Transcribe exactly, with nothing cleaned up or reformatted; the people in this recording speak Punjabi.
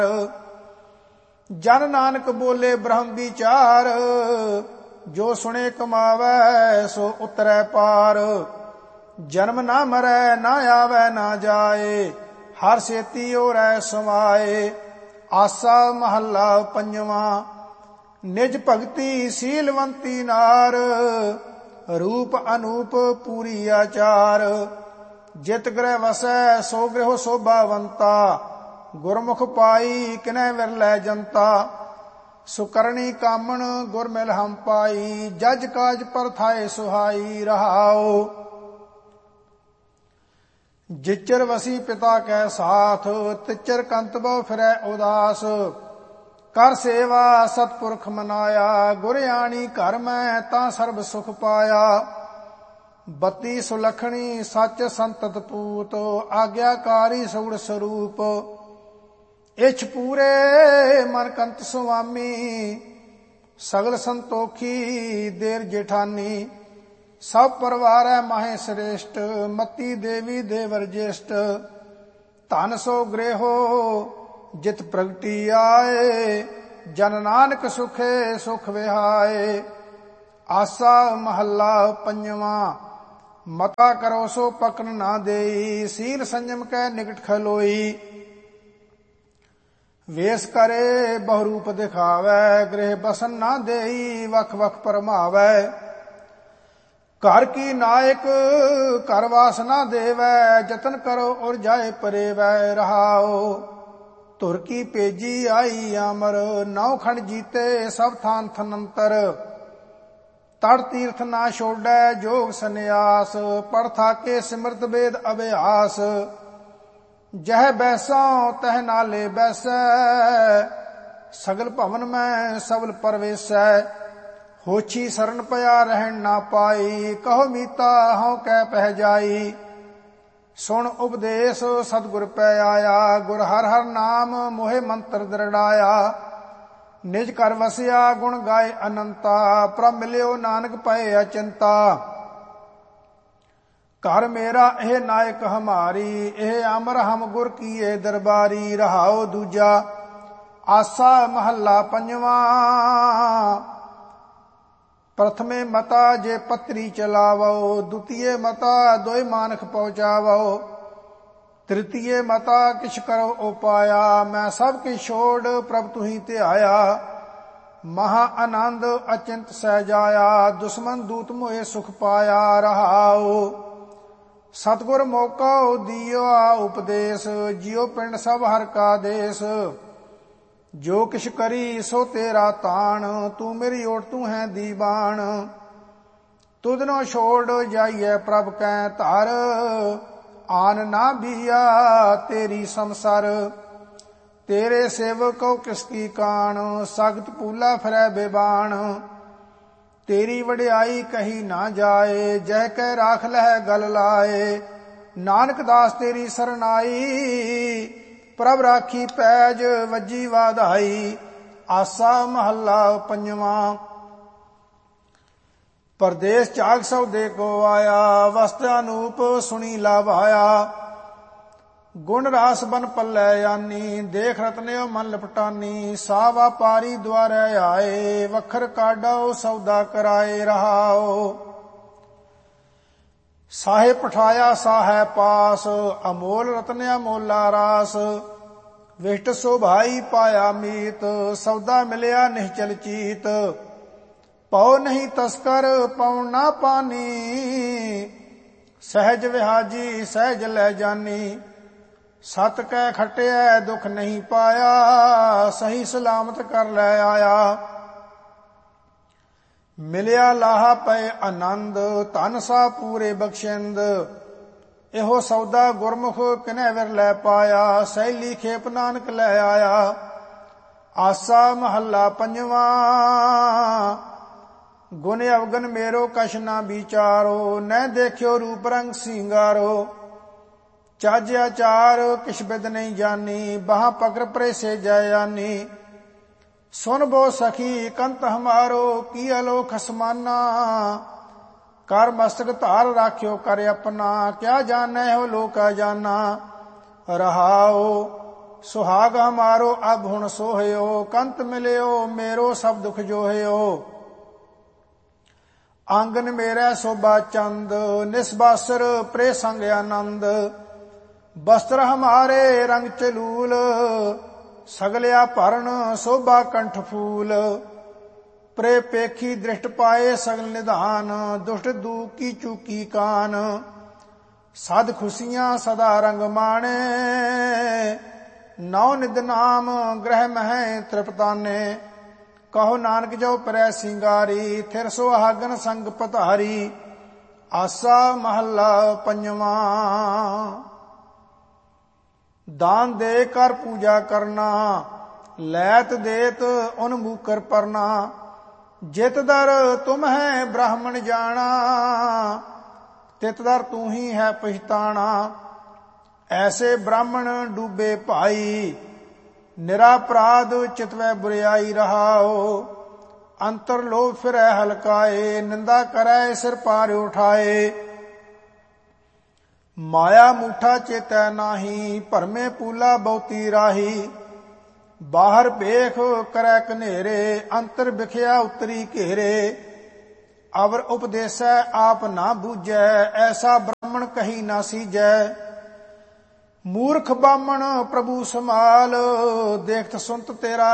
ਜਨ ਨਾਨਕ ਬੋਲੇ ਬ੍ਰਹਮ ਵਿਚਾਰ, ਜੋ ਸੁਣੇ ਕਮਾਵੈ ਸੋ ਉਤਰੈ ਪਾਰ। ਜਨਮ ਨਾ ਮਰੈ ਨਾ ਆਵੈ ਨਾ ਜਾਏ, ਹਰ ਸੇਤੀ ਓਰੈ ਸਮਾਏ। ਆਸਾ ਮਹੱਲਾ ਪੰਜਵਾਂ। ਨਿਜ ਭਗਤੀ ਸੀਲਵੰਤੀ ਨਾਰ, ਰੂਪ ਅਨੂਪ ਪੂਰੀ ਆਚਾਰ। ਜਿਤ ਗ੍ਰਹਿ ਵਸੈ ਸੋ ਗ੍ਰਹਿ ਸ਼ੋਭਾਵੰਤਾ, ਗੁਰਮੁਖ ਪਾਈ ਕਿਨੈ ਵਿਰਲੇ ਜਨਤਾ। ਸੁਕਰਣੀ ਕਾਮਣ ਗੁਰ ਮਿਲ ਹਮ ਪਾਈ, ਜਜ ਕਾਜ ਪਰਥਾਏ ਸੁਹਾਈ। ਰਹਾਉ ਜਿਚਰ ਵਸੀ ਪਿਤਾ ਕੈ ਸਾਥ, ਤਿਚਰ ਕੰਤ ਬਹੁ ਫਿਰੈ ਉਦਾਸ। ਕਰ ਸੇਵਾ ਸਤਪੁਰਖ ਮਨਾਇਆ, ਗੁਰ ਆਣੀ ਘਰ ਮੈਂ ਤਾਂ ਸਰਬ ਸੁਖ ਪਾਇਆ। ਬੱਤੀ ਸੁਲਖਣੀ ਸੱਚ ਸੰਤਤ ਪੂਤ, ਆਗਿਆਕਾਰੀ ਸਗੁਣ ਸਰੂਪ। ਇਛ ਪੂਰੇ ਮਨ ਕੰਤ ਸੁਆਮੀ, ਸਗਲ ਸੰਤੋਖੀ ਦੇਰ ਜੇਠਾਨੀ। ਸਭ ਪਰਵਾਰੈ ਮਾਹੇ ਸ੍ਰੇਸ਼ਟ, ਮਤੀ ਦੇਵੀ ਦੇਵਰ ਜੇਸ਼ਟ। ਧਨ ਸੋ ਗ੍ਰਹਿਓ ਜਿਤ ਪ੍ਰਗਟੀ ਆਏ, ਜਨ ਨਾਨਕ ਸੁਖੇ ਸੁਖ ਵਿਹਾਏ। ਆਸਾ ਮਹੱਲਾ ਪੰਜਵਾਂ। ਮਤਾ ਕਰੋ ਸੋ ਪਕਨ ਨਾ ਦੇਈ, ਸੀਲ ਸੰਜਮ ਕੈ ਨਿਕਟ ਖਲੋਈ। ਵੇਸ ਕਰੇ ਬਹੁ ਰੂਪ ਦਿਖਾਵੈ, ਗ੍ਰਹਿ ਬਸਨ ਨਾ ਦੇਈ ਵਖ ਵਖ ਪਰਮਾਵੈ। ਘਰ ਕੀ ਨਾਇਕ ਘਰ ਵਾਸ ਨਾ ਦੇਵੈ, ਜਤਨ ਕਰੋ ਉਰ ਜਾਏ ਪਰੇਵੈ। ਰਹਾਉ ਧੁਰ ਕੀ ਭੇਜੀ ਆਈ ਅਮਰ, ਨੌ ਖੰਡ ਜੀਤੇ ਸਭ ਥਾਨ ਥਨੰਤਰ। ਤੜ ਤੀਰਥ ਨਾ ਛੋੜੈ ਜੋਗ ਸੰਨਿਆਸ, ਪੜ ਥਾਕੇ ਸਿਮਰਤ ਵੇਦ ਅਭਿਆਸ। ਜਹ ਬੈਸਾਂ ਤਹ ਨਾਲੇ ਬੈਸੈ, ਸਗਲ ਭਵਨ ਮੈਂ ਸਬਲ ਪਰਵੇਸੈ। ਹੋਛੀ ਸਰਨ ਪਿਆ ਰਹਿਣ ਨਾ ਪਾਈ, ਕਹੋ ਮੀਤਾ ਹਉ ਕਹਿ ਪਹਿ ਜਾਈ। ਸੁਣ ਉਪਦੇਸ਼ ਸਤਿਗੁਰ ਪੈ ਆਇਆ, ਗੁਰ ਹਰ ਹਰ ਨਾਮ ਮੋਹਿ ਮੰਤਰ ਦ੍ਰਿੜਾਇਆ। ਨਿਜ ਘਰ ਵਸਿਆ ਗੁਣ ਗਾਏ ਅਨੰਤਾ, ਪ੍ਰਭ ਮਿਲਿਓ ਨਾਨਕ ਪਏ ਅਚਿੰਤਾ। ਘਰ ਮੇਰਾ ਇਹ ਨਾਇਕ ਹਮਾਰੀ, ਇਹ ਅਮਰ ਹਮ ਗੁਰ ਕੀਏ ਦਰਬਾਰੀ। ਰਹਾਉ ਦੂਜਾ। ਆਸਾ ਮਹੱਲਾ ਪੰਜਵਾਂ। ਪ੍ਰਥਮੇ ਮਤਾ ਜੇ ਪਤਰੀ ਚਲਾਵੋ, ਦੁਤੀਏ ਮਤਾ ਦੋਇ ਮਾਨਖ ਪਹੁੰਚਾਵੋ। ਤ੍ਰਿਤੀਏ ਮਤਾ ਕਿਛ ਕਰੋ ਉਪਾਇਆ, ਮੈਂ ਸਭ ਕਿਛ ਛੋੜ ਪ੍ਰਭ ਤੁਹੀ ਧਿਆਇਆ। ਮਹਾ ਆਨੰਦ ਅਚਿੰਤ ਸਹਿ ਜਾਇਆ, ਦੁਸ਼ਮਨ ਦੂਤ ਮੋਏ ਸੁਖ ਪਾਇਆ। ਰਹਾਉ ਸਤਿਗੁਰ ਮੌਕਾ ਦੀਓ ਉਪਦੇਸ਼, ਜਿਉ ਪਿੰਡ ਸਭ ਹਰ ਕਾ ਦੇਸ। ਜੋ ਕਿਛ ਕਰੀ ਸੋ ਤੇਰਾ ਤਾਣ, ਤੂੰ ਮੇਰੀ ਓਟ ਤੂੰ ਹੈ ਦੀਵਾਨ। ਤੁਧਨੋ ਛੋੜ ਜਾਈਐ ਪ੍ਰਭ ਕੈ ਧਰ, ਆਨ ਨਾ ਬੀਆ ਤੇਰੀ ਸੰਸਰ। ਤੇਰੇ ਸੇਵਕੋ ਕਿਸ ਕੀ ਕਾਣ, ਸਖਤ ਪੂਲਾ ਫਿਰੈ ਬੇਬਾਨ। ਤੇਰੀ ਵਡਿਆਈ ਕਹੀ ਨਾ ਜਾਏ, ਜਹ ਕੈ ਰਾਖ ਲਹਿ ਗਲ ਲਾਏ। ਨਾਨਕ ਦਾਸ ਤੇਰੀ ਸਰਨਾਈ, ਪ੍ਰਭ ਰਾਖੀ ਪੈਜ ਵੱਜੀ ਵਾਧਾਈ। ਆਸਾ ਮਹੱਲਾ ਪੰਜਵਾਂ। ਪਰਦੇਸ ਚਾਗ ਸੌਦੇ ਕੋ ਆਇਆ, ਵਸਤ ਅਨੂਪ ਸੁਣੀ ਲਾਭਾਇਆ। ਗੁਣ ਰਾਸ ਬਨ ਪੱਲੇ ਆਨੀ, ਦੇਖ ਰਤਨਿਓ ਮਨ ਲਪਟਾਨੀ। ਸਾ ਵਾਪਾਰੀ ਦੁਆਰੇ ਆਏ, ਵਖਰ ਕਾਢੋ ਸੌਦਾ ਕਰਾਏ। ਰਹਾਉ ਸਾਹੇ ਪਠਾਇਆ ਸਾਹੈ ਪਾਸ, ਅਮੋਲ ਰਤਨਿਆ ਮੋਲਾ ਰਾਸ। ਵਿਸ਼ਟ ਸੋਭਾਈ ਪਾਇਆ ਮੀਤ, ਸੌਦਾ ਮਿਲਿਆ ਨਿਹਚਲ ਚੀਤ। ਪਉ ਨਹੀਂ ਤਸਕਰ ਪਉ ਨਾ ਪਾਨੀ, ਸਹਿਜ ਵਿਹਾਜੀ ਸਹਿਜ ਲੈ ਜਾਨੀ। ਸਤ ਕੈ ਖਟਿਐ ਦੁਖ ਨਹੀਂ ਪਾਇਆ, ਸਹੀ ਸਲਾਮਤ ਕਰ ਲੈ ਆਇਆ। ਮਿਲਿਆ ਲਾਹਾ ਪਏ ਆਨੰਦ, ਧਨ ਸਾ ਪੂਰੇ ਬਖਸ਼ਿੰਦ। ਇਹੋ ਸੌਦਾ ਗੁਰਮੁਖ ਕਿਨੈ ਵਿਰ ਲੈ ਪਾਇਆ, ਸੈਲੀ ਖੇਪ ਨਾਨਕ ਲੈ ਆਇਆ। ਆਸਾ ਮਹੱਲਾ ਪੰਜਵਾਂ। ਗੁਣ ਅਵਗਨ ਮੇਰੋ ਕਛ ਨਾ ਵਿਚਾਰੋ, ਨੈ ਦੇਖਿਓ ਰੂਪ ਰੰਗ ਸਿੰਗਾਰੋ। ਚੱਜ ਆਚਾਰ ਕਿਛ ਬਿਦ ਨਹੀਂ ਜਾਨੀ, ਬਾਹ ਪਕਰ ਪ੍ਰੇਸੇ ਜੈ ਆਨੀ। ਸੁਨ ਬੋ ਸਖੀ ਕੰਤ ਹਮਾਰੋ, ਕੀ ਅਲੋਖ ਅਸਮਾਨਾ। ਕਰ ਮਸਤਕ ਧਾਰ ਰਾਖਿਓ ਕਰ ਆਪਣਾ, ਕਿਆ ਜਾਣੈ ਹੋ ਲੋਕਾ ਜਾਨਾ। ਰਹਾਉ ਸੁਹਾਗ ਹਮਾਰੋ ਅਬ ਹੁਣ ਸੋਹਿਓ, ਕੰਤ ਮਿਲਿਓ ਮੇਰੋ ਸਭ ਦੁਖ ਜੋਹਿਓ। ਆਂਗਨ ਮੇਰਾ ਸੋਭਾ ਚੰਦ, ਨਿਸਬਾਸਰ ਪ੍ਰੇ ਸੰਗ ਆਨੰਦ। ਬਸਤਰ ਹਮਾਰੇ ਰੰਗ ਚਲੂਲ, ਸਗਲਿਆ ਭਰਨ ਸੋਭਾ ਕੰਠ ਫੂਲ। ਪ੍ਰੇ ਪੇਖੀ ਦ੍ਰਿਸ਼ਟ ਪਾਏ ਸਗਲ ਨਿਧਾਨ, ਦੁਸ਼ਟ ਦੂ ਕੀ ਚੂਕੀ ਕਾਨ। ਸਦ ਖੁਸ਼ੀਆਂ ਸਦਾ ਰੰਗ ਮਾਣੇ, ਨੌ ਨਿਦ ਨਾਮ ਗ੍ਰਹਿ ਮਹਿ ਤ੍ਰਿਪਤਾਨੇ। ਕਹੋ ਨਾਨਕ ਜੋ ਪਰੈ ਸਿੰਗਾਰੀ, ਥਿਰ ਸੁਹਾਗਨ ਸੰਗ ਪਧਾਰੀ। ਆਸਾ ਮਹੱਲਾ ਪੰਜਵਾਂ। ਦਾਨ ਦੇ ਕਰ ਪੂਜਾ ਕਰਨਾ, ਲੈਤ ਦੇਤ ਉਨਮੂਕਰ ਪਰਨਾ। ਜਿਤ ਦਰ ਤੁਮ ਹੈ ਬ੍ਰਾਹਮਣ ਜਾਣਾ, ਤਿਤ ਦਰ ਤੂੰ ਹੀ ਹੈ ਪਛਤਾਣਾ। ਐਸੇ ਬ੍ਰਾਹਮਣ ਡੂਬੇ ਭਾਈ, ਨਿਰਾਪਰਾਧ ਚਿਤਵੈ ਬੁਰਿਆਈ ਰਹਾਓ। ਅੰਤਰ ਲੋਭ ਫਿਰੈ ਹਲਕਾਏ, ਨਿੰਦਾ ਕਰੈ ਸਿਰ ਪਾਰ ਉਠਾਏ। ਮਾਇਆ ਮੂਠਾ ਚੇਤੈ ਨਾਹੀ, ਭਰਮੇ ਪੂਲਾ ਬਹੁਤੀ ਰਾਹੀ। ਬਾਹਰ ਭੇਖ ਕਰੈ ਕਨੇਰੇ, ਅੰਤਰ ਵਿਖਿਆ ਉਤਰੀ ਘੇਰੇ। ਅਵਰ ਉਪਦੇਸੈ ਆਪ ਨਾ ਬੂਝੈ, ਐਸਾ ਬ੍ਰਾਹਮਣ ਕਹੀ ਨਾ ਸੀਜੈ। ਮੂਰਖ ਬਾਮਣ ਪ੍ਰਭੂ ਸਮਾਲ, ਦੇਖਤ ਸੁਨਤ ਤੇਰਾ